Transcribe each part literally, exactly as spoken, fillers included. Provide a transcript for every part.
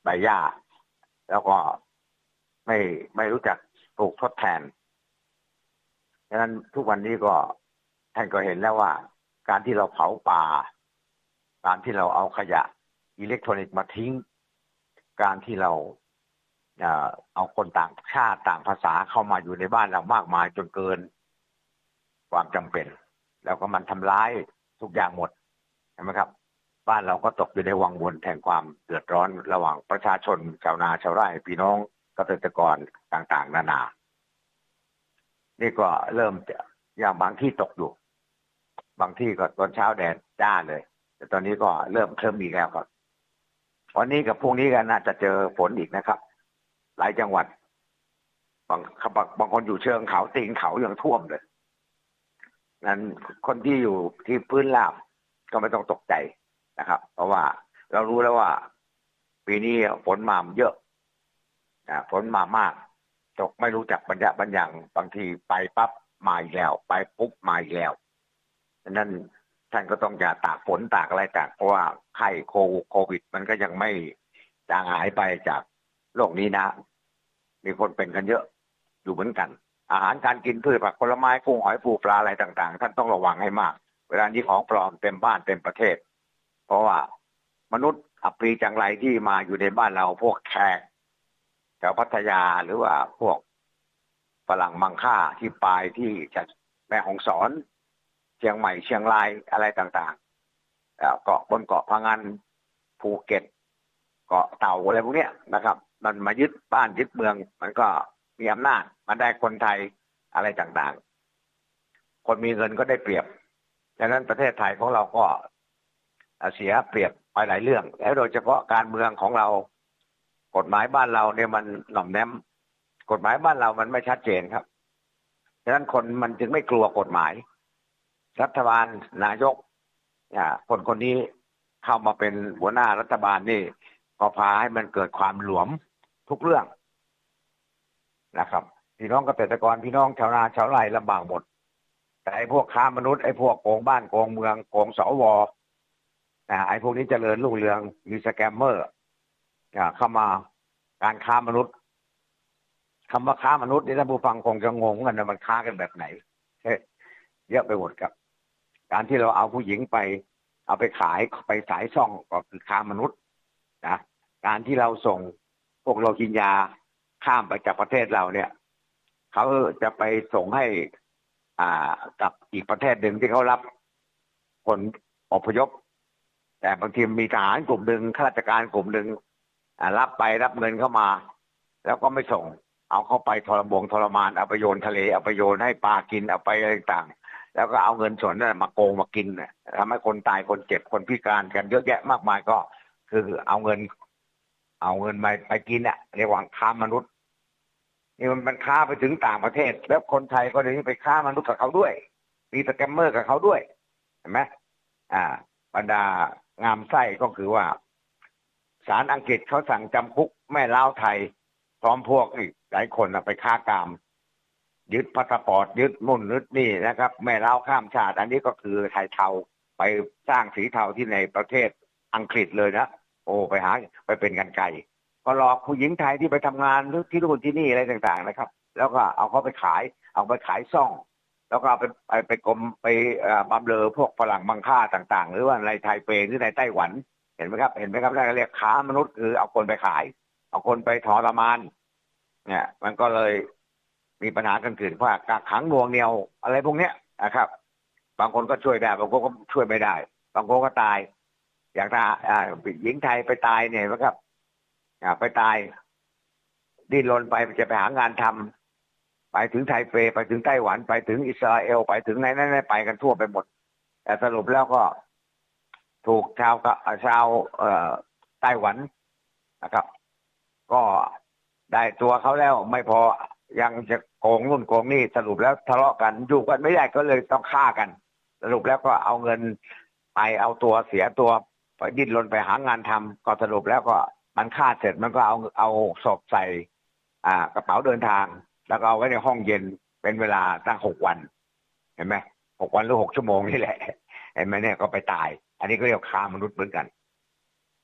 ใบหญ้าแล้วก็ไม่ไม่รู้จักปลูกทดแทนฉะนั้นทุกวันนี้ก็ท่านก็เห็นแล้วว่าการที่เราเผาป่าการที่เราเอาขยะอิเล็กทรอนิกส์มาทิ้งการที่เราเอาคนต่างชาติต่างภาษาเข้ามาอยู่ในบ้านเรามากมายจนเกินความจำเป็นแล้วก็มันทำร้ายทุกอย่างหมดใช่ไหมครับบ้านเราก็ตกอยู่ในวังวนแห่งความเดือดร้อนระหว่างประชาชนชาวนาชาวไร่พี่น้องเกษตรกรต่างๆนานานี่ก็เริ่มจะอย่างบางที่ตกอยู่บางที่ก็ตอนเช้าแดดจ้าเลยแต่ตอนนี้ก็เริ่มเริ่มมีแล้วครับวันนี้กับพรุ่งนี้กันน่าจะเจอฝนอีกนะครับหลายจังหวัดบางบางคนอยู่เชิงเขาตีนเขาอย่างท่วมเลยนั้นคนที่อยู่ที่พื้นราบก็ไม่ต้องตกใจนะครับเพราะว่าเรารู้แล้วว่าปีนี้ฝนมาเยอะฝนมามากตกไม่รู้จักบรรยะบรรยังบางทีไปปั๊บมาอีกแล้วไปปุ๊บมาอีกแล้วฉะนั้นท่านก็ต้องอย่าตากฝนตากอะไรตากเพราะว่าไข้โควิดมันก็ยังไม่จางหายไปจากโลกนี้นะมีคนเป็นกันเยอะอยู่เหมือนกันอาหารการกินพืชผักผลไม้กุ้งหอยปูปลาอะไรต่างๆท่านต้องระวังให้มากเวลานี้ของปลอมเต็มบ้านเต็มประเทศเพราะว่ามนุษย์อัปรีจังไรที่มาอยู่ในบ้านเราพวกแขกแถวพัทยาหรือว่าพวกฝรั่งมังค่าที่ปลายที่จากแม่ฮ่องสอนเชียงใหม่เชียงรายอะไรต่างๆเกาะบนเกาะพะงันภูเก็ตเกาะเต่าอะไรพวกนี้นะครับมันมายึดบ้านยึดเมืองมันก็มีอำนาจมันได้คนไทยอะไรต่างๆคนมีเงินก็ได้เปรียบดังนั้นประเทศไทยของเราก็เสียเปรียบไปหลายเรื่องแล้วโดยเฉพาะการเมืองของเรากฎหมายบ้านเราเนี่ยมันหน่อมแนมกฎหมายบ้านเรามันไม่ชัดเจนครับฉะนั้นคนมันจึงไม่กลัวกฎหมายรัฐบาลนายกคนคนนี้เข้ามาเป็นหัวหน้ารัฐบาลนี่ก็พาให้มันเกิดความหลวมทุกเรื่องนะครับพี่น้องเกษตรกรพี่น้องชาวนาชาวไร่ลำบากหมดแต่ไอ้พวกค้ามนุษย์ไอ้พวกโกงบ้านโกงเมืองโกงสวไอ้พวกนี้เจริญรุ่งเรืองมีสแกมเมอร์เข้ามาการค้ามนุษย์คำว่าค้ามนุษย์นี่ท่านผู้ฟังคงจะงงกันนะมันค้ากันแบบไหนเยอะไปหมดครับการที่เราเอาผู้หญิงไปเอาไปขายไปสายซ่องก็คือค้ามนุษย์นะการที่เราส่งพวกโรฮิงญาข้ามไปจากประเทศเราเนี่ยเขาจะไปส่งให้อ่ากับอีกประเทศหนึ่งที่เขารับคนอพยพแต่บางทีมีทหารกลุ่มหนึ่งข้าราชการกลุ่มหนึ่งรับไปรับเงินเข้ามาแล้วก็ไม่ส่งเอาเข้าไปทรมงทรมานเอาไปโยนทะเลเอาไปโยนให้ปลากินเอาไปอะไรต่างแล้วก็เอาเงินส่วนนั้นมาโกงมากินทำให้คนตายคนเจ็บคนพิการกันเยอะแยะมากมายก็คือเอาเงินเอาเงินไปไปกินอ่ะเรียกว่าค้ามนุษย์นี่มันมันค้าไปถึงต่างประเทศแล้วคนไทยก็เดี๋ยวนี้ไปค้ามนุษย์กับเขาด้วยมีสแกมเมอร์กับเขาด้วยเห็นไหมอ่าบรรดางามไส้ก็คือว่าศาลอังกฤษเขาสั่งจำคุกแม่เล้าไทยพร้อมพวกอีกหลายคนไปค้ากามยึดพาสปอร์ตยึดมุ่นยึดนี่นะครับแม่เล้าข้ามชาติอันนี้ก็คือไทยเทาไปสร้างสีเทาที่ในประเทศอังกฤษเลยนะโอ้ไปหาไปเป็นกันไก่ก็หลอกผู้หญิงไทยที่ไปทำงานหรือที่นู่นที่นี่อะไรต่างๆนะครับแล้วก็เอาเขาไปขายเอาไปขายซ่องแล้วก็เอาไปไปไปกรมไปบำเรอพวกฝรั่งบังค่าต่างๆหรือว่าในไทเปหรือในไต้หวันเห็นไหมครับเห็นไหมครับนั่นเรียกค้ามนุษย์คือเอาคนไปขายเอาคนไปทรมานเนี่ยมันก็เลยมีปัญหากันเกิดว่ากักขังหน่วงเหนี่ยวอะไรพวกเนี้ยนะครับบางคนก็ช่วยได้บางคนก็ช่วยไม่ได้บางคนก็ตายอย่างถ้าหญิงไทยไปตายเนี่ยนะครับไปตายดิ้นรนไปจะไปหางานทำไปถึงไทเปไปถึงไต้หวันไปถึงอิสราเอลไปถึงไหนไหนไปกันทั่วไปหมดแต่สรุปแล้วก็ถูกชาวชาวไต้หวันนะครับก็ได้ตัวเขาแล้วไม่พอยังจะโกงนู่นโกงนี่สรุปแล้วทะเลาะกันอยู่กันไม่ได้ก็เลยต้องฆ่ากันสรุปแล้วก็เอาเงินไปเอาตัวเสียตัวไปดิ้นรนไปหางานทำก็สรุปแล้วก็มันฆ่าเสร็จมันก็เอาเอาศพใส่อ่ากระเป๋าเดินทางแล้วก็เอาไว้ในห้องเย็นเป็นเวลาตั้งหกวันเห็นไหมหกวันหรือหกชั่วโมงนี่แหละเห็นไหมเนี่ยก็ไปตายอันนี้ก็เรียกค้ามนุษย์เหมือนกัน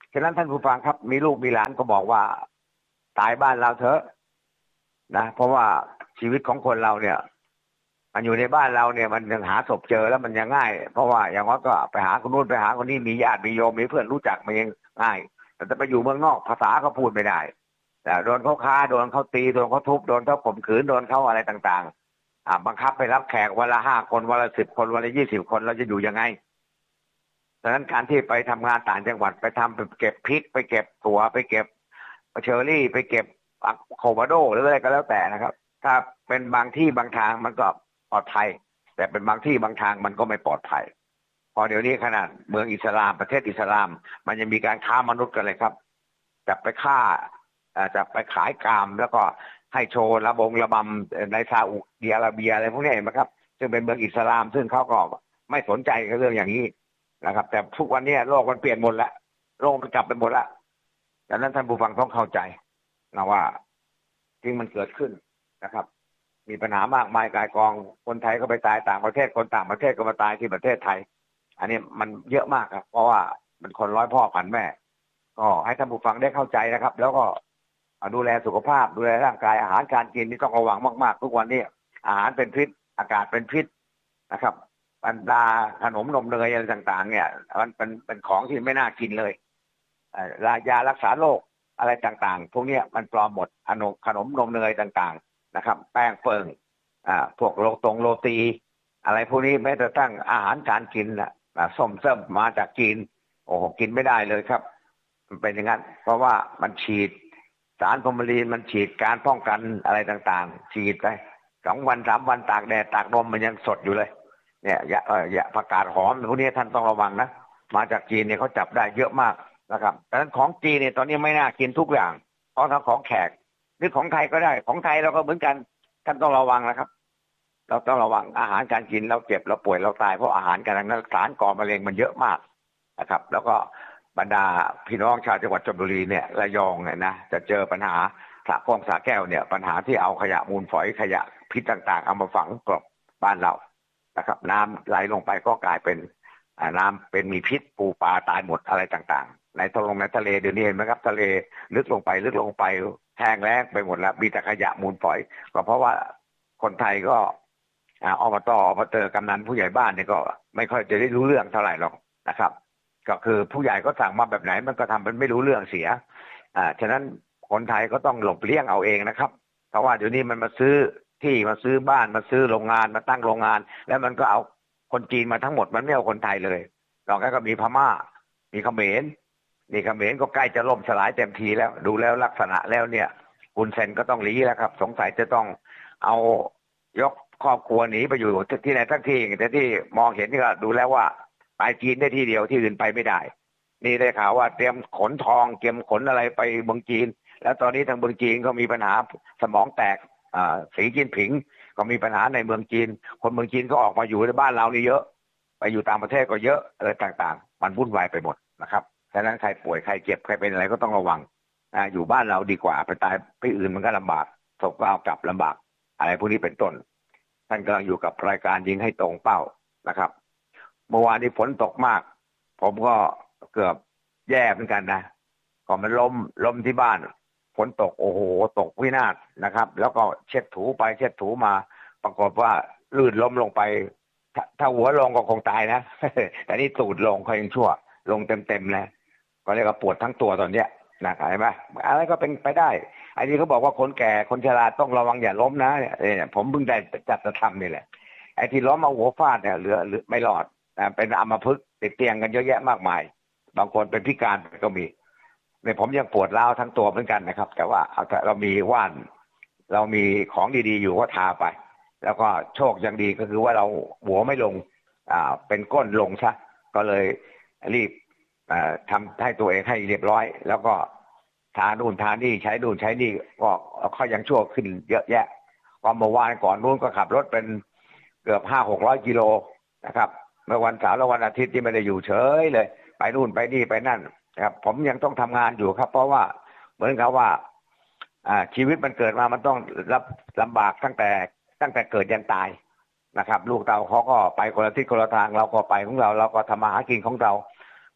ฉะนั้นท่านผู้ฟังครับมีลูกมีหลานก็บอกว่าตายบ้านเราเถอะนะเพราะว่าชีวิตของคนเราเนี่ยมันอยู่ในบ้านเราเนี่ยมันยังหาศพเจอแล้วมันยังง่ายเพราะว่าอย่างน้อยก็ไปหาคนนู้นไปหาคนนี้มีญาติมีโยมมีเพื่อนรู้จักมันยังง่ายแต่จะไปอยู่เมืองนอกภาษาเขาพูดไม่ได้แต่โดนเขาค้าโดนเขาตีโดนเขาทุบโดนเขาข่มขืนโดนเขาอะไรต่างๆอ่าบังคับไปรับแขกวันละห้าคนวันละสิบคนวันละยี่สิบคนเราจะอยู่ยังไงดังนั้นการที่ไปทำงานต่างจังหวัดไปทำไปเก็บพริกไปเก็บถั่วไปเก็บเชอร์รี่ไปเก็บอะโควาโดหรืออะไรก็แล้วแต่นะครับถ้าเป็นบางที่บางทางมันก็ปลอดภัยแต่เป็นบางที่บางทางมันก็ไม่ปลอดภัยพอเดี๋ยวนี้ขนาดเมืองอิสลามประเทศอิสลามมันยังมีการค้ามนุษย์กันเลยครับจะไปฆ่าจะไปขายกามแล้วก็ให้โชว์ระบงระบำในซาอุดิอาระเบียอะไรพวกนี้เห็นไหมครับซึ่งเป็นเมืองอิสลามซึ่งเขาก็ไม่สนใจกับเรื่องอย่างนี้นะครับแต่ทุกวันนี้โลกมันเปลี่ยนหมดแล้วโลกมันกลับไปหมดแล้วดังนั้นท่านผู้ฟังต้องเข้าใจนะว่าจริงมันเกิดขึ้นนะครับมีปัญหามากมายกายกองคนไทยก็ไปตายต่างประเทศคนต่างประเทศก็มาตายที่ประเทศไทยอันนี้มันเยอะมากครับเพราะว่ามันคนร้อยพ่อพันแม่ก็ให้ท่านผู้ฟังได้เข้าใจนะครับแล้วก็ดูแลสุขภาพดูแลร่างกายอาหารการกินนี่ต้องระวังมากๆทุกวันนี้อาหารเป็นพิษอากาศเป็นพิษนะครับบรรดาขนมนมเนยอะไรต่างๆเนี่ยมันเป็นเป็นของที่ไม่น่ากินเลยยารักษาโรคอะไรต่างๆพวกนี้มันปลอมหมดขนมนมเนยต่างๆนะครับแป้งเฟิงอ่าพวกโรตงโรตีอะไรพวกนี้แม้แต่ตั้งอาหารการกินนะส้มเส้มมาจากจีนโอ้โหกินไม่ได้เลยครับมันเป็นอย่างนั้นเพราะว่ามันฉีดสารฟอร์มาลีนมันฉีดการป้องกันอะไรต่างๆฉีดไปสองวันสามวันตากแดดตากลมมันยังสดอยู่เลยเนี่ยอย่าเอออย่าผักกาดหอมพวกนี้ท่านต้องระวังนะมาจากจีนเนี่ยเขาจับได้เยอะมากนะครับดังนั้นของจีนเนี่ยตอนนี้ไม่น่ากินทุกอย่างเพราะทั้งของแขกหรือของไทยก็ได้ของไทยเราก็เหมือนกันท่านต้องระวังนะครับเราต้องระวังอาหารการกินเราเจ็บเราป่วยเราตายเพราะอาหารการนั้นสารก่อมะเร็งมันเยอะมากนะครับแล้วก็บรรดาพี่น้องชาวจังหวัดชลบุรีเนี่ยระยองเนี่ยนะจะเจอปัญหาสระพ่องสระแก้วเนี่ยปัญหาที่เอาขยะมูลฝอยขยะพิษต่างๆเอามาฝังกลบบ้านเรานะครับน้ำไหลลงไปก็กลายเป็นน้ำเป็นมีพิษปูปลาตายหมดอะไรต่างๆในทะเลในทะเลเดี๋ยวนี้เห็นไหมครับทะเลลึกลงไปลึกลงไปแห้งแล้งไปหมดแล้วมีแต่ขยะมูลฝอยก็เพราะว่าคนไทยก็อบตอบตกำนันผู้ใหญ่บ้านเนี่ยก็ไม่ค่อยจะได้รู้เรื่องเท่าไหร่หรอกนะครับก็คือผู้ใหญ่ก็สั่งมาแบบไหนมันก็ทำเป็นไม่รู้เรื่องเสียอ่าฉะนั้นคนไทยก็ต้องหลบเลี่ยงเอาเองนะครับเพราะว่าเดี๋ยวนี้มันมาซื้อที่มาซื้อบ้านมาซื้อโรงงานมาตั้งโรงงานแล้วมันก็เอาคนจีนมาทั้งหมดมันไม่เอาคนไทยเลยนอกจากก็มีพม่ามีเขมรนี่เขมรก็ใกล้จะล่มสลายเต็มทีแล้วดูแล้วลักษณะแล้วเนี่ยคุณเซนก็ต้องหลีแล้วครับสงสัยจะต้องเอายกครอบครัวหนีไปอยู่ที่ไหนทั้งที่แต่ที่มองเห็นนี่ก็ดูแล้วว่าไปจีนได้ที่เดียวที่อื่นไปไม่ได้นี่ได้ข่าวว่าเตรียมขนทองเตรียมขนอะไรไปเมืองจีนแล้วตอนนี้ทางเมืองจีนก็มีปัญหาสมองแตกอ่าสีจิ้นผิงก็มีปัญหาในเมืองจีนคนเมืองจีนก็ออกมาอยู่ในบ้านเรานี่เยอะไปอยู่ต่างประเทศก็เยอะอะไรต่างๆมันวุ่นวายไปหมดนะครับฉะนั้นใครป่วยใครเจ็บใครเป็นอะไรก็ต้องระวังอ่าอยู่บ้านเราดีกว่าไปตายไปอื่นมันก็ลำบากศพก็เอากลับลำบากอะไรพวกนี้เป็นต้นท่านกำลังอยู่กับรายการยิงให้ตรงเป้านะครับเมื่อวานนี้ฝนตกมากผมก็เกือบแย่เหมือนกันนะก็มันลมลมที่บ้านฝนตกโอ้โหตกวินาศนะครับแล้วก็เช็ดถูไปเช็ดถูมาปรากฏว่าลื่นล้มลงไปถ้าถ้าหัวลงก็คงตายนะ แต่นี่ตูดลงเขายังชั่วลงเต็มๆเลยก็เรียกว่าปวดทั้งตัวตอนเนี้ยนะเห็นไหมอะไรก็เป็นไปได้ไอ้นี่เขาบอกว่าคนแก่คนชราต้องระวังอย่าล้มนะเนี่ยผมเพิ่งได้จัดจะทำนี่แหละไอ้ที่ล้มเอาหัวฟาดเนี่ยเหลือหรือไม่รอดเป็นอัมพฤกษ์ติดเตียงกันเยอะแยะมากมายบางคนเป็นพิการก็มีในผมยังปวดร้าวทั้งตัวเหมือนกันนะครับแต่ว่าเอาเรามีว่านเรามีของดีๆอยู่ก็ทาไปแล้วก็โชคยังดีก็คือว่าเราหัวไม่ลงอ่าเป็นก้นลงซะก็เลยรีบอ่าทำให้ตัวเองให้เรียบร้อยแล้วก็ทานู่นทานี่ใช้นู่นใช้นี่ก็เขายังชั่วขึ้นเยอะแยะก็เมื่อวานก่อนนู้นก็ขับรถเป็นเกือบห้าหกร้อยกิโลนะครับเมื่อวันเสาร์และวันอาทิตย์ที่ไม่ได้อยู่เฉยเลยไปนู่นไปนี่ไปนั่นนะครับผมยังต้องทำงานอยู่ครับเพราะว่าเหมือนกับว่าอ่าชีวิตมันเกิดมามันต้องรับลำบากตั้งแต่ตั้งแต่เกิดยันตายนะครับลูกเต่าเขาก็ไปคนละทิศคนละทางเราก็ไปของเราเราก็ทำมาหากินของเรา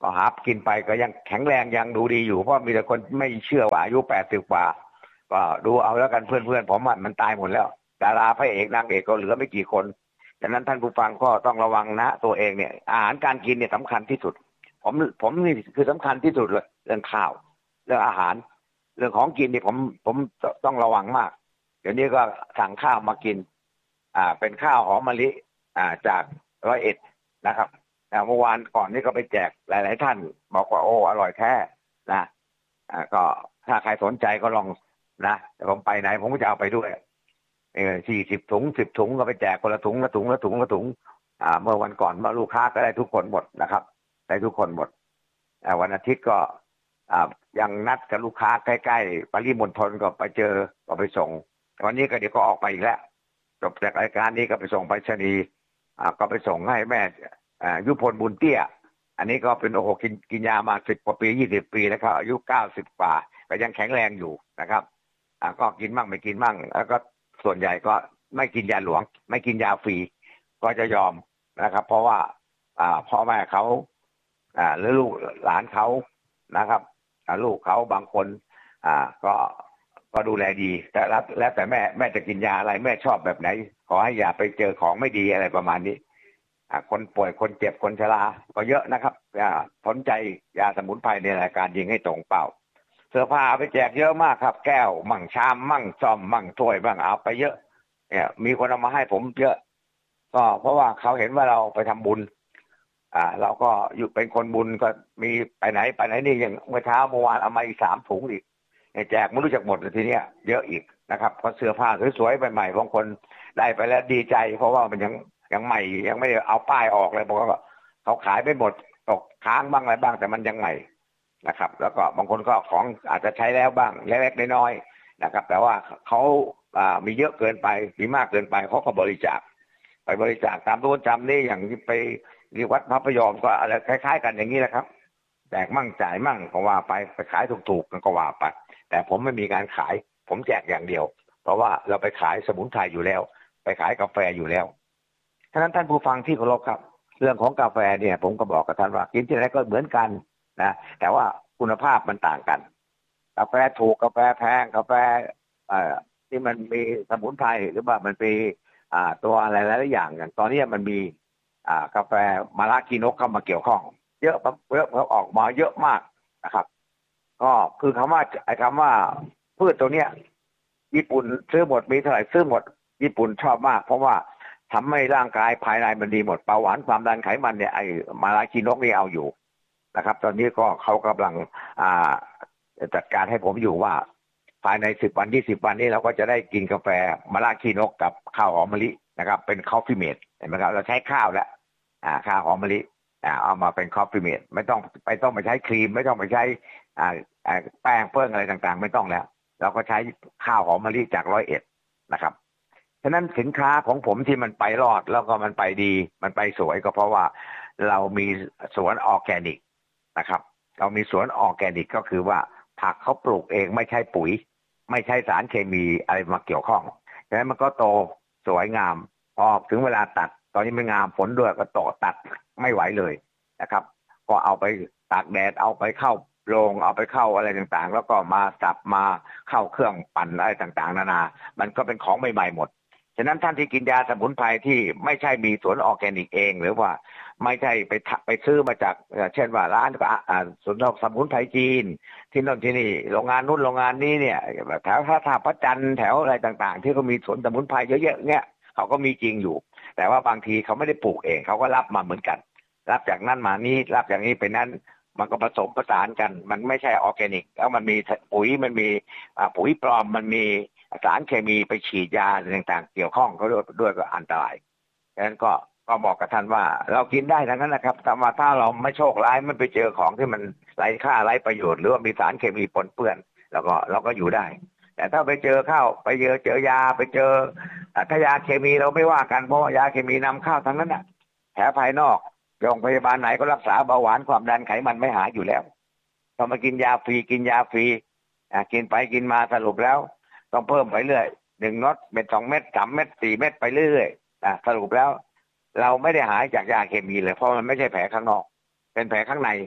ก็หากินไปก็ยังแข็งแรงยังดูดีอยู่เพราะมีแต่คนไม่เชื่อว่าอายุแปดสิบกว่าก็ดูเอาแล้วกันเพื่อนๆผมมันตายหมดแล้วดาราพระเอกนางเอกก็เหลือไม่กี่คนดังนั้นท่านผู้ฟังก็ต้องระวังนะตัวเองเนี่ยอาหารการกินเนี่ยสำคัญที่สุดผมผมนี่คือสำคัญที่สุดเลยเรื่องข้าวเรื่องอาหารเรื่องของกินนี่ผมผมต้องระวังมากเดี๋ยวนี้ก็สั่งข้าวมากินอ่าเป็นข้าวหอมมะลิอ่าจากร้อยเอ็ดนะครับเมื่อวานก่อนนี่ก็ไปแจกหลายๆท่านบอกว่าโอ้อร่อยแท้นะอ่าก็ถ้าใครสนใจก็ลองนะแต่ผมไปไหนผมก็จะเอาไปด้วยเออสี่สิบถุงสิบถุงก็ไปแจกคนละถุงละถุงละถุงละถุงอ่าเมื่อวันก่อนมาลูกค้าก็ได้ทุกคนหมดนะครับได้ทุกคนหมดอ่าวันอาทิตย์ก็อ่ายังนัดกับลูกค้าใกล้ๆปริมณฑลก็ไปเจอก็ไปส่งวันนี้ก็เดี๋ยวก็ออกไปอีกแล้วจบจากรายการนี้ก็ไปส่งไปรษณีย์อ่าก็ไปส่งให้แม่อ่ายุพลบุญเตี้ยอันนี้ก็เป็นโอ้โหกินกินยามาสิบกว่าปียี่สิบปีแล้วครับอายุเก้าสิบกว่าก็ยังแข็งแรงอยู่นะครับอ่าก็กินมั่งไม่กินมั่งแล้วก็ส่วนใหญ่ก็ไม่กินยาหลวงไม่กินยาฟรีก็จะยอมนะครับเพราะว่าอ่าพ่อแม่เขาอ่าหรือลูกหลานเขานะครับอ่าลูกเขาบางคนอ่าก็ก็ดูแลดีแต่แล้วแล้วแต่แม่แม่จะกินยาอะไรแม่ชอบแบบไหนขอให้อย่าไปเจอของไม่ดีอะไรประมาณนี้คนป่วยคนเจ็บคนชราก็เยอะนะครับสนใจยาสมุนไพรในรายการยิงให้ตรงเป้าเสื้อผ้าไปแจกเยอะมากครับแก้วมั่งชามมั่งซ่อมมั่งถ้วยบ้างเอาไปเยอะเนี่ยมีคนเอามาให้ผมเยอะก็เพราะว่าเขาเห็นว่าเราไปทำบุญอ่าเราก็อยู่เป็นคนบุญก็มีไปไหนไปไหนนี่อย่างเมื่อเช้าเมื่อวานเอามาอีกสามถุงอีกแจกไม่รู้จักหมดเลยทีเนี้ยเยอะอีกนะครับเพราะเสื้อผ้าสวยๆใหม่ๆบางคนได้ไปแล้วดีใจเพราะว่ามันยังยังใหม่ยังไม่ได้เอาป้ายออกเลยบอกว่าเขาขายไปหมดตกค้างบ้างอะไรบ้างแต่มันยังใหม่นะครับแล้วก็บางคนก็ของอาจจะใช้แล้วบ้างเล็กๆน้อยๆนะครับแต่ว่าเขาอ่ามีเยอะเกินไปมีมากเกินไปเขาก็บริจาคไปบริจาคตามตู้จำนี่อย่างที่ไปที่วัดพระพยอมก็อะไรคล้ายๆกันอย่างนี้แหละครับแจกมั่งจ่ายมั่งก็ว่าไปไปขายถูกๆก็ว่าไปแต่ผมไม่มีการขายผมแจกอย่างเดียวเพราะว่าเราไปขายสมุนไพรอยู่แล้วไปขายกาแฟอยู่แล้วฉะนั้นท่านผู้ฟังที่เคารพครับเรื่องของกาแฟเนี่ยผมก็บอกกับท่านว่ากินที่ไหนก็เหมือนกันนะแต่ว่าคุณภาพมันต่างกันกาแฟถูกกาแฟแพงกาแฟอ่าที่มันมีสมุนไพรหรือว่ามันมีอ่าตัวอะไรหลายๆอย่างอย่างตอนนี้มันมีอ่ากาแฟมารากินกเข้ามาเกี่ยวข้องเยอะเยอะออกมาเยอะมากนะครับก็คือคำว่าไอ้คำว่าพืชตัวเนี้ยญี่ปุ่นซื้อหมดมีเท่าไหร่ซื้อหมดญี่ปุ่นชอบมากเพราะว่าทำให้ร่างกายภายในมันดีหมดเบาหวานความดันไขมันเนี่ยไอ้มารากินกนี่เอาอยู่นะครับตอนนี้ก็เขากำลังอ่าจัดการให้ผมอยู่ว่าภายในสิบวันยี่สิบวันนี้เราก็จะได้กินกาแฟมารากินกกับข้าวหอมมะลินะครับเป็นคอฟฟี่เมดเห็นไหมครับเราใช้ข้าวแล้วอ่าข้าวหอมมะลิอ่าเอามาเป็นคอฟฟี่เมดไม่ต้องไปต้องไปใช้ครีมไม่ต้องไปใช้อ่าแป้งเปิ้งอะไรต่างๆไม่ต้องแล้วเราก็ใช้ข้าวหอมมะลิจากร้อยเอ็ดนะครับฉะนั้นสินค้าของผมที่มันไปรอดแล้วก็มันไปดีมันไปสวยก็เพราะว่าเรามีสวนออร์แกนิกนะครับเรามีสวนออร์แกนิกก็คือว่าผักเขาปลูกเองไม่ใช่ปุ๋ยไม่ใช่สารเคมีอะไรมาเกี่ยวข้องฉะนั้นมันก็โตสวยงามพอถึงเวลาตัดตอนนี้มันงามผลด้วยก็โตตัดไม่ไหวเลยนะครับก็เอาไปตากแดดเอาไปเข้าโรงเอาไปเข้าอะไรต่างๆแล้วก็มาสับมาเข้าเครื่องปั่นอะไรต่างๆนานามันก็เป็นของใหม่ๆหมดฉะนั้นท่านที่กินยาสมุนไพรที่ไม่ใช่มีสวนออร์แกนิกเองหรือว่าไม่ใช่ไปไปซื้อมาจากเช่นว่าร้านสวนสมุนไพรจีนที่นั่นที่นี่โรงงานนู้นโรงงานนี้เนี่ยแถวท่าท่าพระจันทร์แถวอะไรต่างๆที่เขามีสวนสมุนไพรเยอะๆเนี่ยเขาก็มีจริงอยู่แต่ว่าบางทีเขาไม่ได้ปลูกเองเขาก็รับมาเหมือนกันรับจากนั้นมานี้รับจากนี้ไปนั้นมันก็ผสมผสานกันมันไม่ใช่ออร์แกนิกแล้วมันมีปุ๋ยมันมีปุ๋ยปลอมมันมีสารเคมีไปฉีดยาต่างๆเกี่ยวข้องก็ด้วยด้วยก็อันตรายดังนั้นก็ก็บอกกับท่านว่าเรากินได้ทั้งนั้นนะครับแต่ว่าถ้าเราไม่โชคร้ายไม่ไปเจอของที่มันไร้ค่าไร้ประโยชน์หรือว่ามีสารเคมีปนเปื้อนแล้วก็เราก็อยู่ได้แต่ถ้าไปเจอเข้าไปเจอเจอยาไปเจอถ้ายาเคมีเราไม่ว่ากันเพราะว่ายาเคมีนำเข้าทั้งนั้นน่ะแผลภายนอกโรงพยาบาลไหนก็รักษาเบาหวานความดันไขมันไม่หายอยู่แล้วต้องมากินยาฟรีกินยาฟรีอ่ากินไปกินมาสรุปแล้วต้องเพิ่มไปเรื่อยหนึ่งน็อตเป็นสองเม็ดสามเม็ดสี่เม็ดไปเรื่อยอ่าสรุปแล้วเราไม่ได้หายจากยาเคมีเลยเพราะมันไม่ใช่แผลข้างนอกเป็นแผลข้างใน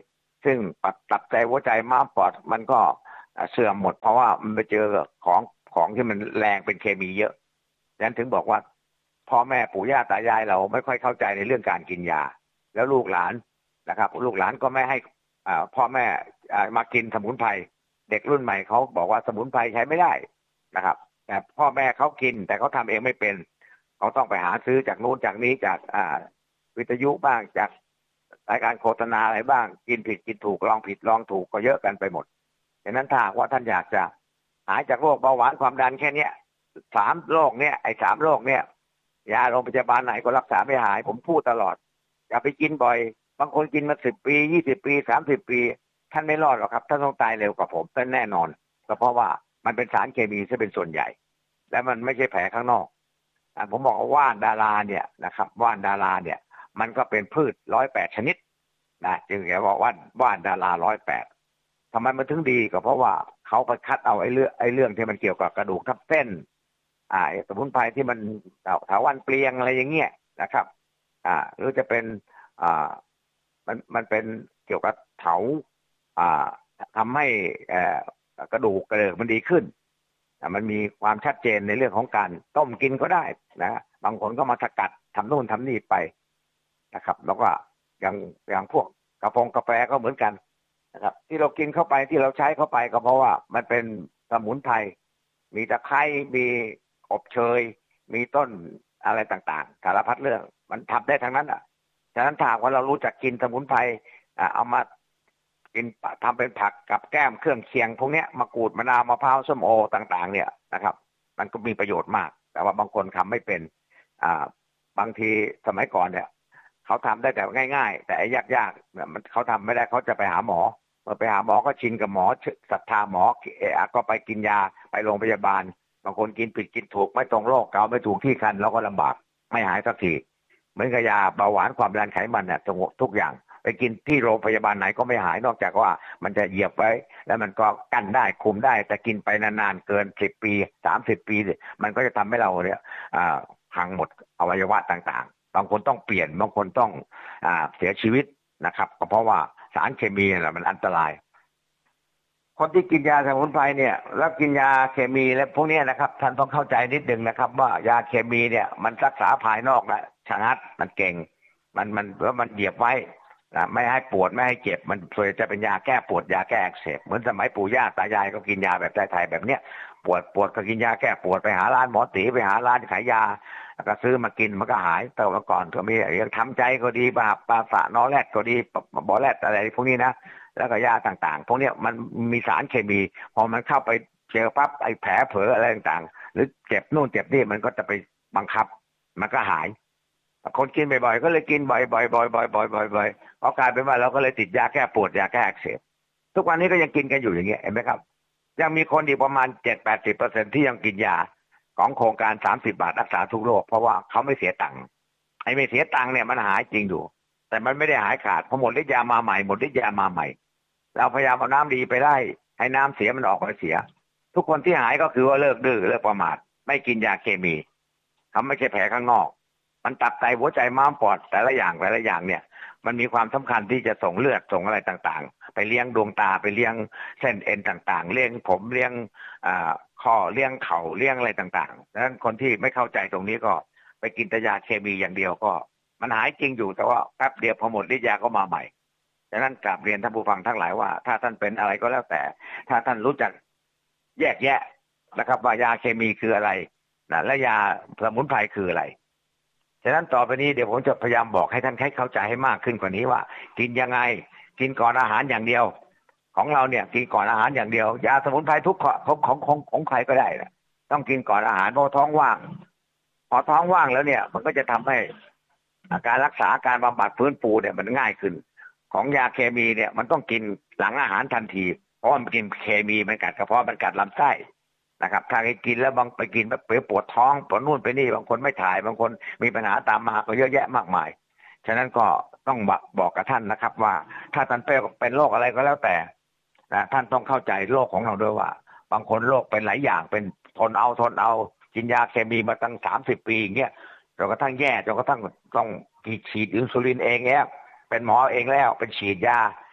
ซึ่งตับใจหัวใจม้ามปอดมันก็เสื่อมหมดเพราะว่ามันไปเจอของของที่มันแรงเป็นเคมีเยอะดังนั้นถึงบอกว่าพ่อแม่ปู่ย่าตายายเราไม่ค่อยเข้าใจในเรื่องการกินยาแล้วลูกหลานนะครับลูกหลานก็ไม่ให้พ่อแม่มากินสมุนไพรเด็กรุ่นใหม่เขาบอกว่าสมุนไพรใช้ไม่ได้นะครับแต่พ่อแม่เขากินแต่เขาทำเองไม่เป็นเขาต้องไปหาซื้อจากนู้นจากนี้จากวิทยุบ้างจากรายการโฆษณาอะไรบ้างกินผิดกินถูกลองผิดลองถูกก็เยอะกันไปหมดดังนั้นถ้าว่าท่านอยากจะหายจากโรคเบาหวานความดันแค่เนี้ยสามโรคเนี้ยไอ้สามโรคเนี้ยยาโรงพยาบาลไหนก็รักษาไม่หายผมพูดตลอดอย่าไปกินบ่อยบางคนกินมาสิบปียี่สิบปีสามสิบปีท่านไม่รอดหรอกครับท่านต้องตายเร็วกว่าผมแน่นอนก็เพราะว่ามันเป็นสารเคมีซะเป็นส่วนใหญ่และมันไม่ใช่แผลข้างนอกผมบอกว่าว่านดาราเนี่ยนะครับว่านดาราเนี่ยมันก็เป็นพืชร้อยแปดชนิดนะจึงเรียกว่าว่านว่านดาราร้อยแปดทำไมมันถึงดีก็เพราะว่าเขาไปคัดเอาไอ้เรื่องไอ้เรื่องที่มันเกี่ยวกับกระดูกทับเส้นอ่าสมุนไพรที่มันถาวันเปลียงอะไรอย่างเงี้ยนะครับอ่าหรือจะเป็นอ่ามันมันเป็นเกี่ยวกับเถาอ่าทำให้อ่ากระดูกกระเดิกมันดีขึ้นมันมีความชัดเจนในเรื่องของการต้มกินก็ได้นะบางคนก็มาสกัดทำโน่นทำนี่ไปนะครับแล้วก็อย่างอย่างพวกกาแฟกาแฟก็เหมือนกันนะครับที่เรากินเข้าไปที่เราใช้เข้าไปก็เพราะว่ามันเป็นสมุนไพรมีตะไคร้มีอบเชยมีต้นอะไรต่างๆสารพัดเรื่องมันทำได้ทั้งนั้นอ่ะฉะนั้นถ้าว่าเรารู้จักกินสมุนไพรเอามากินทำเป็นผักกับแก้มเครื่องเคียงพวกนี้มะกรูดมะนาวมะพร้าวส้มโอต่างๆเนี่ยนะครับมันก็มีประโยชน์มากแต่ว่าบางคนทำไม่เป็นอ่าบางทีสมัยก่อนเนี่ยเขาทำได้แต่ง่ายๆแต่ยากๆเนี่ยมันเขาทำไม่ได้เขาจะไปหาหมอเมื่อไปหาหมอก็ชินกับหมอศรัทธาหมอเออก็ไปกินยาไปโรงพยาบาลบางคนกินผิดกินถูกไม่ตรงโรคเกาไม่ถูกที่คันเราก็ลำบากไม่หายสักทีเหมือนกับยาเบาหวานความดันไขมันเนี่ยทุกอย่างไปกินที่โรงพยาบาลไหนก็ไม่หายนอกจากว่ามันจะเหยียบไว้แล้วมันก็กั้นได้คุมได้แต่กินไปนานๆเกินสิบปีสามสิบปีมันก็จะทำให้เราเนี่ยพังหมดอวัยวะต่างๆบางคนต้องเปลี่ยนบางคนต้องอ่าเสียชีวิตนะครับก็เพราะว่าสารเคมีน่ะมันอันตรายคนที่กินยาสมุนไพรเนี่ยแล้วกินยาเคมีและพวกนี้นะครับท่านต้องเข้าใจนิดนึงนะครับว่ายาเคมีเนี่ยมันรักษาภายนอกนะชะงัดมันเก่งมันมันแล้วมันเหยียบไว้นะไม่ให้ปวดไม่ให้เจ็บมันส่วนจะเป็นยาแก้ปวดยาแก้อักเสบเหมือนสมัยปู่ย่าตายายก็กินยาแบบไทยๆแบบเนี้ยปวดปวดก็กินยาแก้ปวดไปหาร้านหมอตีไปหาร้านขายยาแล้วก็ซื้อมากินมันก็หายแต่เมื่อก่อนก็มีอย่างทำใจก็ดีบาปาสะนอแรดก็ดีบอแรดอะไรพวกนี้นะแล้วก็ยาต่างๆพวกนี้มันมีสารเคมีพอมันเข้าไปเจอปั๊บไอ้แผลเผลออะไรต่างๆหรือเจ็บนู่นเจ็บนี่มันก็จะไปบังคับมันก็หายคนกินบ่อยๆก็เลยกินบ่อยๆบ่อยๆบ่อยๆบ่อยๆพอกลายเป็นว่าเราก็เลยติดยาแก้ปวดยาแก้อักเสบทุกวันนี้ก็ยังกินกันอยู่อย่างเงี้ยเห็นไหมครับยังมีคนอีกประมาณ เจ็ดถึงแปดสิบเปอร์เซ็นต์ ที่ยังกินยาของโครงการสามสิบบาทรักษาทุกโรคเพราะว่าเขาไม่เสียตังค์ไอ้ไม่เสียตังค์เนี่ยมันหายจริงอยู่แต่มันไม่ได้หายขาดพอหมดฤทธิ์ยามาใหม่หมดฤทธิ์ยามาใหม่เราพยายามเอาน้ำดีไปได้ให้น้ำเสียมันออกไปเสียทุกคนที่หายก็คือว่าเลิกดื้อเลิกประมาทไม่กินยาเคมีเขาไม่ใช่แผลข้างนอกมันตับไตหัวใจม้ามปอดแต่ละอย่างแต่ละอย่างเนี่ยมันมีความสำคัญที่จะส่งเลือดส่งอะไรต่างๆไปเลี้ยงดวงตาไปเลี้ยงเส้นเอ็นต่างๆเลี้ยงผมเลี้ยงอ่าข้อเลี้ยงเข่าเลี้ยงอะไรต่างๆดังนั้นคนที่ไม่เข้าใจตรงนี้ก็ไปกินแต่ยาเคมีอย่างเดียวก็มันหายจริงอยู่แต่ว่าแป๊บเดียวพอหมดฤทธิ์ยาก็มาใหม่ดังนั้นกราบเรียนท่านผู้ฟังทั้งหลายว่าถ้าท่านเป็นอะไรก็แล้วแต่ถ้าท่านรู้จักแยกแยะนะครับว่ายาเคมีคืออะไรนะและยาสมุนไพรคืออะไรฉะนั้นต่อไปนี้เดี๋ยวผมจะพยายามบอกให้ท่านเข้าใจให้มากขึ้นกว่านี้ว่ากินยังไงกินก่อนอาหารอย่างเดียวของเราเนี่ยกินก่อนอาหารอย่างเดียวยาสมุนไพรทุกของของของของใครก็ได้นะต้องกินก่อนอาหารเพราะท้องว่างพอท้องว่างแล้วเนี่ยมันก็จะทำให้อาการรักษาการบำบัดฟื้นฟูเนี่ยมันง่ายขึ้นของยาเคมีเนี่ยมันต้องกินหลังอาหารทันทีเพราะมันกินเคมีมันกัดกระเพาะมันกัดลำไส้นะครับถ้าไปกินแล้วบางไปกินแบบปวดท้องปวดนู่นไปนี่บางคนไม่ถ่ายบางคนมีปัญหาตามมาก็เยอะแยะมากมายฉะนั้นก็ต้องบอกกับท่านนะครับว่าถ้าท่านเป็นโรคอะไรก็แล้วแต่นะท่านต้องเข้าใจโรคของเราด้วยว่าบางคนโรคเป็นหลายอย่างเป็นทนเอาทนเอากินยาเคมีมาตั้งสามสิบปีอย่างเงี้ยจนกระทั่งแย่จนกระทั่งต้องฉีดอินซูลินเองแล้วเป็นหมอเองแล้วเป็นฉีดยา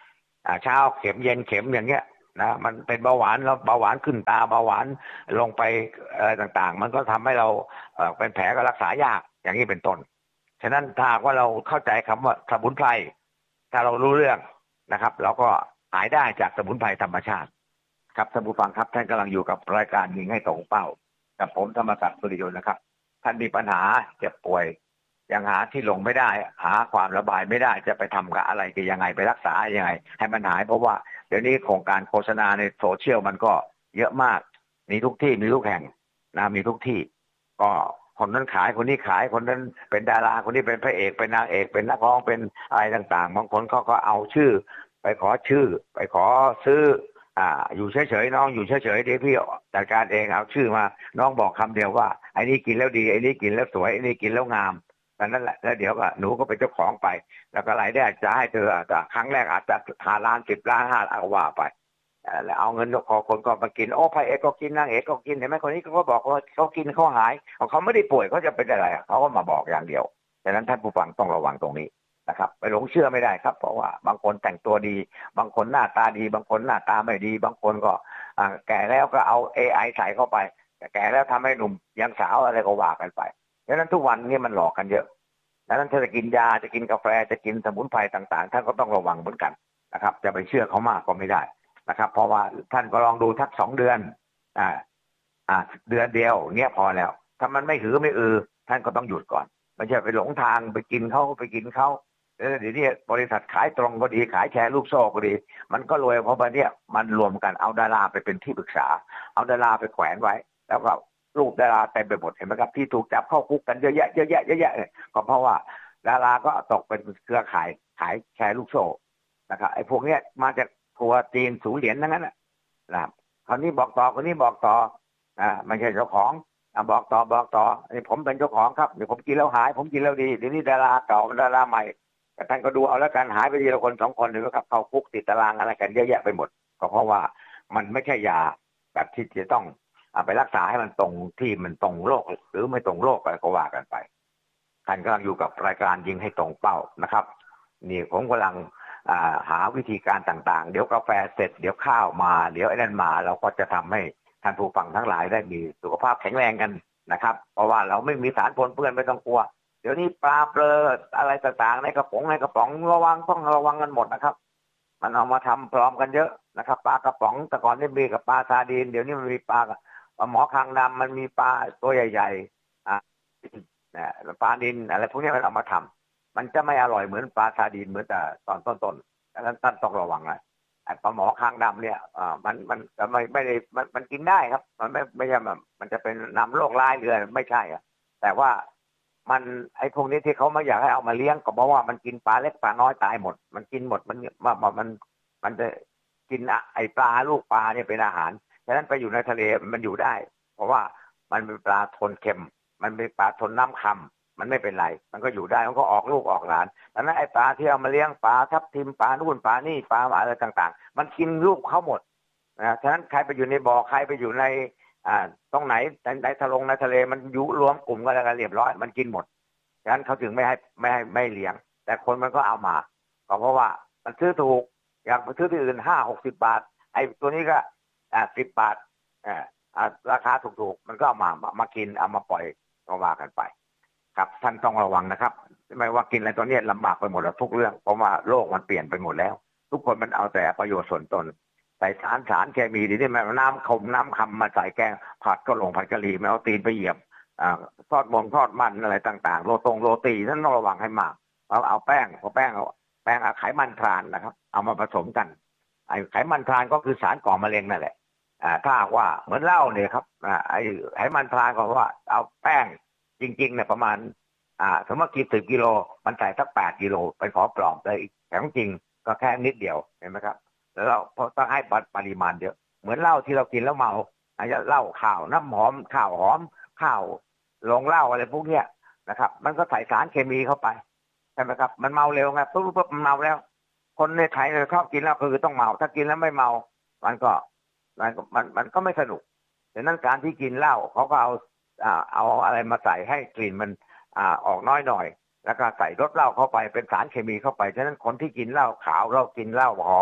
อ่าเช้าเข็มเย็นเข็มอย่างเงี้ยนะมันเป็นเบาหวานแล้วเบาหวานขึ้นตาเบาหวานลงไปอะไรต่างๆมันก็ทำให้เราเอ่อเป็นแผลก็รักษายากอย่างนี้เป็นต้นฉะนั้นถ้าว่าเราเข้าใจคำว่าสมุนไพรถ้าเรารู้เรื่องนะครับเราก็หายได้จากสมุนไพรธรรมชาติครับท่านผู้ฟังครับท่านกำลังอยู่กับรายการยิงให้ตรงเป้ากับผมธรรมศักดิ์สุริยนต์นะครับท่านมีปัญหาเจ็บป่วยยังหาที่ลงไม่ได้หาความระบายไม่ได้จะไปทำกับอะไรจะยังไงไปรักษายังไงให้มันหายเพราะว่าเดี๋ยวนี้โครงการโฆษณาในโซเชียลมันก็เยอะมากมีทุกที่มีทุกแห่งนะมีทุกที่ก็คนนั้นขายคนนี้ขายคนนั้นเป็นดาราคนนี้เป็นพระเอกเป็นนางเอกเป็นนักร้องเป็นอะไรต่างๆบางคนเขาก็เอาชื่อไปขอชื่อไปขอซื้ออ่าอยู่เฉยๆน้องอยู่เฉยๆเดี๋ยวพี่จัดการเองเอาชื่อมาน้องบอกคำเดียวว่าไอ้นี่กินแล้วดีไอ้นี่กินแล้วสวยไอ้นี่กินแล้วงามแต่นั่นแหละแล้วเดี๋ยวก็หนูก็เป็นเจ้าของไปแล้วก็รายได้จะให้เธอแต่ครั้งแรกอาจจะห้าล้านสิบล้านห้าล้านก็ว่าไปแล้วเอาเงินขอคนก็มากินโอ้พระเอกก็กินนางเอกก็กินเห็นไหมคนนี้เขาก็บอกว่าเขากินเขาหายเขาไม่ได้ป่วยเขาจะเป็นอะไรเขาก็มาบอกอย่างเดียวดังนั้นท่านผู้ฟังต้องระวังตรงนี้นะครับไปหลงเชื่อไม่ได้ครับเพราะว่าบางคนแต่งตัวดีบางคนหน้าตาดีบางคนหน้าตาไม่ดีบางคนก็แก่แล้วก็เอา เอ ไอ ใส่เข้าไปแก่แล้วทำให้หนุ่มยังสาวอะไรก็ว่ากันไปดังนั้นทุกวันนี้มันหลอกกันเยอะดังนั้นถ้าจะกินยาจะกินกาแฟจะกินสมุนไพรต่างๆท่านก็ต้องระวังเหมือนกันนะครับจะไปเชื่อเขามากก็ไม่ได้นะครับเพราะว่าท่านก็ลองดูทักสองเดือนอ่าอ่าเดือนเดียวเงี้ยพอแล้วถ้ามันไม่หือไม่อือท่านก็ต้องหยุดก่อนไม่ใช่ไปหลงทางไปกินเขาไปกินเขาแล้วเดี๋ยวนี้บริษัทขายตรงก็ดีขายแชร์ลูกโซ่ก็ดีมันก็รวยเพราะว่าเนี่ยมันรวมกันเอาดาราไปเป็นที่ปรึกษาเอาดาราไปแขวนไว้แล้วก็รูปดาราเต็มไปหมดเห็นไหมครับที่ถูกจับเข้าคุกกันเยอะแยะเยอะแยะเยอะแยะก็เพราะว่าดาราก็ตกเป็นเครือข่ายขายแชร์ลูกโซ่นะครับไอ้พวกเนี้ยมาจากทัวร์จีนสูเหรียญทั้งนั้นนะครับคนนี้บอกต่อคนนี้บอกต่ออ่าไม่ใช่เจ้าของอ่าบอกต่อบอกต่อนี่ผมเป็นเจ้าของครับเดี๋ยวผมกินแล้วหายผมกินแล้วดีเดี๋ยวนี้ดาราเก่าดาราใหม่แต่ท่านก็ดูเอาแล้วกันหายไปทีละคนสองคนหรือว่าเข้าคุกติดตารางอะไรกันเยอะแยะไปหมดก็เพราะว่ามันไม่ใช่ยาแบบที่จะต้องเอาไปรักษาให้มันตรงที่มันตรงโรคหรือไม่ตรงโรคอะไรก็ว่ากันไปท่านกำลังอยู่กับรายการยิงให้ตรงเป้านะครับนี่ผมกำลังหาวิธีการต่างๆเดี๋ยวกาแฟเสร็จเดี๋ยวข้าวมาเดี๋ยวไอ้นั่นมาเราก็จะทำให้ท่านผู้ฟังทั้งหลายได้มีสุขภาพแข็งแรงกันนะครับเพราะว่าเราไม่มีสารปนเปื้อนไม่ต้องกลัวเดี๋ยวนี้ปลาเปลืออะไรต่างๆในกระป๋องในกระป๋องระวังต้องระวังกันหมดนะครับมันเอามาทำปลอมกันเยอะนะครับปลากระป๋องแต่ก่อนนี่มีกับปลาซาดีนเดี๋ยวนี้มันมีปลาหมอคางดำมันมีปลาตัวใหญ่ๆอ่าปลาดินอะไรพวกนี้มันเอามาทำมันจะไม่อร่อยเหมือนปลาซาดีนเหมือนแต่ตอนต้นๆดังนั้นท่านต้องระวังนะไอ้ปลาหมอคางดำเนี่ยอ่ามันมันไม่ไม่ได้มันมันกินได้ครับมันไม่ไม่ใช่แบบมันจะเป็นนำโรคร้ายหรือไม่ใช่อะแต่ว่ามันไอ้พวกนี้ที่เขาไม่อยากให้เอามาเลี้ยงก็เพราะว่ามันกินปลาเล็กปลาน้อยตายหมดมันกินหมดมันมันมันมันจะกินไอ้ปลาลูกปลาเนี่ยเป็นอาหารฉะนั้นไปอยู่ในทะเลมันอยู่ได้เพราะว่ามันเป็นปลาทนเค็มมันเป็นปลาทนน้ำคำมันไม่เป็นไรมันก็อยู่ได้มันก็ออกลูกออกหลานดังนั้นไอ้ปลาที่เอามาเลี้ยงปลาทับทิมปลานู่นปลานี่ปลาอะไรต่างๆมันกินลูกเขาหมดนะฉะนั้นใครไปอยู่ในบ่อใครไปอยู่ในอ่าตรงไหนในทะลงในทะเลมันยุรวมกลุ่มกันแล้วกันเรียบร้อยมันกินหมดฉะนั้นเขาถึงไม่ให้ไม่ให้ไม่เลี้ยงแต่คนมันก็เอามาก็เพราะว่ามันซื้อถูกอย่างไปซื้อที่อื่นห้าหกสิบบาทไอ้ตัวนี้ก็อ่าสิบบาทอ่าราคาถูกๆมันก็เอามามากินเอามาปล่อยก็ว่ากันไปครับท่านต้องระวังนะครับไม่ว่ากินอะไรตอนนี้ลำบากไปหมดแล้วทุกเรื่องเพราะว่าโลกมันเปลี่ยนไปหมดแล้วทุกคนมันเอาแต่ประโยชน์ส่วนตนใส่สารสารเคมีดีที่แม่น้ำคมน้ำคำมาใส่แกงผัดก็ลงผัดกะหรี่ไม่เอาตีนไปเหยียบอ่าทอดมงทอดมันอะไรต่างๆโรตงโรตีท่านต้องระวังให้มากเอาเอาแป้งเอาแป้งเอาแป้งเอาไขมันทรานนะครับเอามาผสมกันไอ้ไขมันทรานก็คือสารก่อมะเร็งนั่นแหละอ่าถ้าว่าเหมือนเหล้าเนี่ยครับอ่าไอ้ไขมันทรานก็ว่าเอาแป้งจริงๆเนี่ยประมาณอ่าสมมติกินสิบกิโลมันใส่สักแปดกิโลไปขอปลอมเลยแต่จริงก็แค่นิดเดียวเห็นไหมครับแล้วเราต้องให้ปริมาณเยอะเหมือนเหล้าที่เรากินแล้วเมาอาจจะเหล้าข้าวน้ำหอมข้าวหอมข้าวลงเหล้าอะไรพวกเนี้ยนะครับมันก็ใส่สารเคมีเข้าไปใช่ไหมครับมันเมาเร็วไงปุ๊บปุ๊บมันเมาแล้วคนในไทยเนี่ยชอบกินแล้วคือต้องเมาถ้ากินแล้วไม่เมามันก็มันมันมันก็ไม่สนุกดังนั้นการที่กินเหล้าเขาก็เอาอ่าเอาอะไรมาใส่ให้กลิ่นมันอ่าออกน้อยหน่อยแล้วก็ใส่รสเหล้าเข้าไปเป็นสารเคมีเข้าไปฉะนั้นคนที่กินเหล้าขาวเรากินเหล้าหอม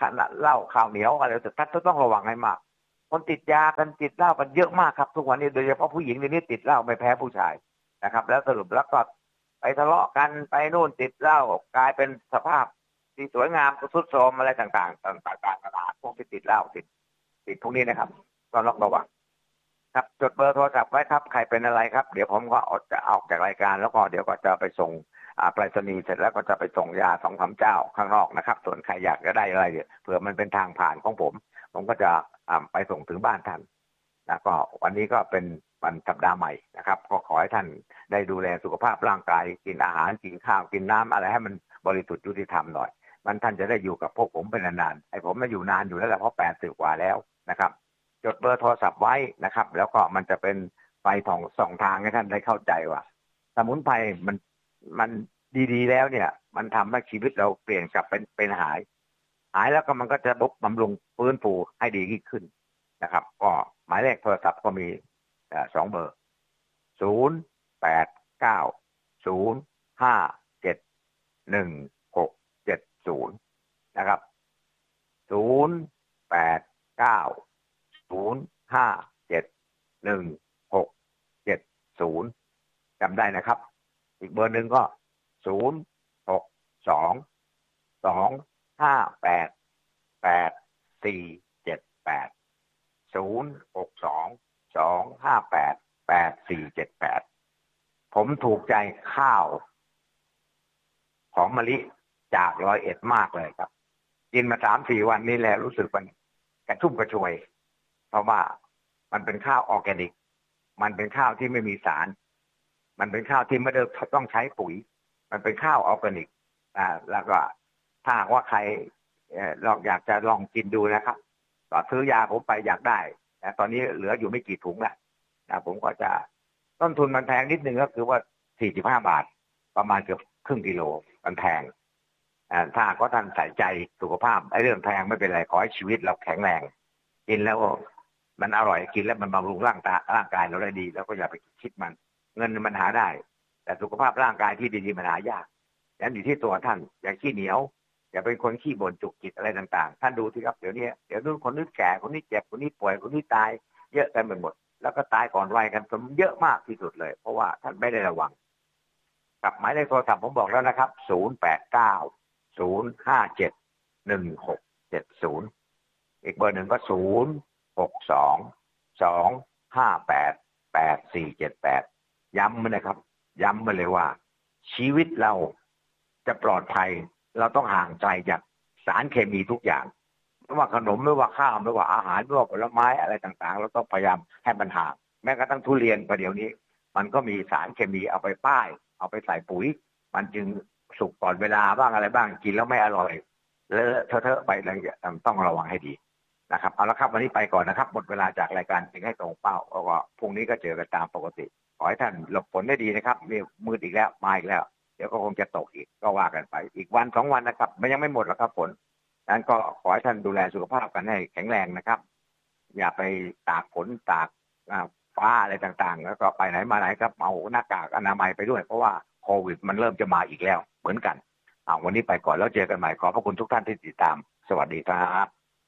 ขนาดเหล้าข้าวเหนียวอะไรแต่ท่านต้องระวังให้มากคนติดยากันติดเหล้ากันเยอะมากครับทุกวันนี้โดยเฉพาะผู้หญิงเดี๋ยวนี้ติดเหล้าไม่แพ้ผู้ชายนะครับแล้วสรุปแล้วก็ไปทะเลาะกันไปนู่นติดเหล้ากลายเป็นสภาพที่สวยงามก็ทรุดโทรมอะไรต่างๆต่างๆตลาดพวกที่ติดเหล้าติดติดพวกนี้นะครับก็ต้องระวังครับจดเบอร์โทรศัพท์ไว้ครับใครเป็นอะไรครับเดี๋ยวผมก็จะออกจากรายการแล้วก็เดี๋ยวก็จะไปส่งไปรษณีย์เสร็จแล้วก็จะไปส่งยาสองสามเจ้าข้างนอกนะครับส่วนใครอยากจะได้อะไรเผื่อมันเป็นทางผ่านของผมผมก็จะไปส่งถึงบ้านท่านแล้วก็วันนี้ก็เป็นวันสัปดาห์ใหม่นะครับก็ขอให้ท่านได้ดูแลสุขภาพร่างกายกินอาหารกินข้าวกินน้ำอะไรให้มันบริสุทธิ์ยุติธรรมหน่อยมันท่านจะได้อยู่กับพวกผมเป็นนานๆไอ้ผมมาอยู่นานอยู่แล้วแหละเพราะแปดสิบกว่าแล้วนะครับจดเบอร์โทรศัพท์ไว้นะครับแล้วก็มันจะเป็นไฟส่องส่องทางให้ท่านได้เข้าใจว่าสมุนไพรมันมันดีๆแล้วเนี่ยมันทำให้ชีวิตเราเปลี่ยนกลับเป็นเป็นหายหายแล้วก็มันก็จะบำรุงฟื้นฟูให้ดียิ่งขึ้นนะครับก็หมายเลขโทรศัพท์ก็มีสองเบอร์ศูนย์แปดเก้าศูนย์ห้าเจ็ดหนึ่งหกเจ็ดศูนย์นะครับศูนย์แปดเก้าศูนย์ห้าเจ็ดหนึ่งหกเจ็ดศูนย์จำได้นะครับอีกเบอร์หนึ่งก็ศูนย์หกสองสองห้าแปดแปดสี่เจ็ดแปดศูนย์หกสองสองห้าแปดแปดสี่เจ็ดแปดผมถูกใจข้าวของมะลิจากร้อยเอ็ดมากเลยครับกินมาสามสี่วันนี้แหละรู้สึกมันกระชุ่มกระชวยเพราะว่ามันเป็นข้าวออร์แกนิกมันเป็นข้าวที่ไม่มีสารมันเป็นข้าวที่ไม่ได้ต้องใช้ปุ๋ยมันเป็นข้าวออร์แกนิกอ่าแล้วก็ถ้าว่าใครลองอยากจะลองกินดูนะครับต่อซื้อยาผมไปอยากได้แต่ตอนนี้เหลืออยู่ไม่กี่ถุงแล้วนะผมก็จะต้นทุนมันแพงนิดนึงก็คือว่าสี่สิบห้าบาทประมาณเกือบครึ่งกิโลมันแพงอ่าถ้าก็ท่านใส่ใจสุขภาพไอ้เรื่องแพงไม่เป็นไรขอให้ชีวิตเราแข็งแรงกินแล้วมันอร่อยกินแล้วมันบำรุงร่างกายร่างกายเราได้ดีแล้วก็อย่าไปคิดมันเงินมันหาได้แต่สุขภาพร่างกายที่ดีๆมันหายากดังนั้นอยู่ที่ตัวท่านอย่าขี้เหนียวอย่าเป็นคนขี้บ่นจุกจิกอะไรต่างๆท่านดูสิครับเดี๋ยวนี้เดี๋ยวนู้นคนนี้แก่คนนี้เจ็บคนนี้ป่วยคนนี้ตายเยอะกันไปหมดแล้วก็ตายก่อนวัยกันเยอะมากที่สุดเลยเพราะว่าท่านไม่ได้ระวังกับหมายเลขโทรศัพท์ผมบอกแล้วนะครับศูนย์ แปด เก้า ศูนย์ ห้า เจ็ด หนึ่ง หก เจ็ด ศูนย์อีกเบอร์หนึ่งก็ศูนย์ หก สอง สอง ห้า แปด แปด สี่ เจ็ด แปดย้ำมาเลยครับย้ำมาเลยว่าชีวิตเราจะปลอดภัยเราต้องห่างไกลจากสารเคมีทุกอย่างไม่ว่าขนมไม่ว่าข้าวไม่ว่าอาหารไม่ว่าผลไม้อะไรต่างๆเราต้องพยายามให้มันห่างแม้กระทั่งทุเรียนประเดี๋ยวนี้มันก็มีสารเคมีเอาไปป้ายเอาไปใส่ปุ๋ยมันจึงสุกก่อนเวลาบ้างอะไรบ้างกินแล้วไม่อร่อยเลอะเทอะไปอะไรอย่างเงี้ยต้องระวังให้ดีนะครับเอาละครับวันนี้ไปก่อนนะครับหมดเวลาจากรายการสิ่งให้ตรงเป้าแล้วก็พรุ่งนี้ก็เจอกันตามปกติขอให้ท่านหลบฝนได้ดีนะครับนี่มืดอีกแล้วมาอีกแล้วเดี๋ยวก็คงจะตกอีกก็ว่ากันไปอีกวันสองวันนะครับมันยังไม่หมดหรอกครับฝนนั้นก็ขอให้ท่านดูแลสุขภาพกันให้แข็งแรงนะครับอย่าไปตากฝนตากฟ้าอะไรต่างๆแล้วก็ไปไหนมาไหนครับเอาหน้ากากอนามัยไปด้วยเพราะว่าโควิดมันเริ่มจะมาอีกแล้วเหมือนกันอ่าวันนี้ไปก่อนแล้วเจอกันใหม่ขอบพระคุณทุกท่านที่ติดตามสวัสดีครับ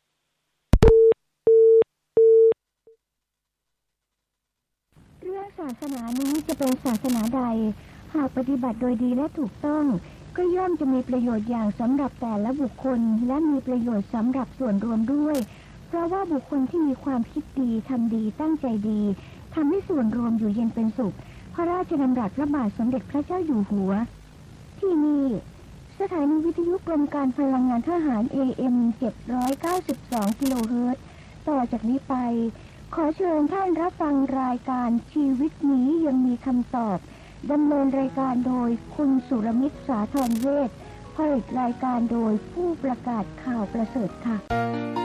เรื่องศาสนานี้จะเป็นศาสนาใดหากปฏิบัติโดยดีและถูกต้องก็ย่อมจะมีประโยชน์อย่างสำหรับแต่ละบุคคลและมีประโยชน์สำหรับส่วนรวมด้วยเพราะว่าบุคคลที่มีความคิดดีทำดีตั้งใจดีทำให้ส่วนรวมอยู่เย็นเป็นสุขพระราชดำรัสพระบาทสมเด็จพระเจ้าอยู่หัวที่นี่สถานีวิทยุกรมการพลังงานทหาร เอ เอ็ม เจ็ดร้อยเก้าสิบสอง กิโลเฮิรตซ์ต่อจากนี้ไปขอเชิญท่านรับฟังรายการชีวิตนี้ยังมีคำตอบดำเนินรายการโดยคุณสุรมิตรสาธรเวชผลิตรายการโดยผู้ประกาศข่าวประเสริฐค่ะ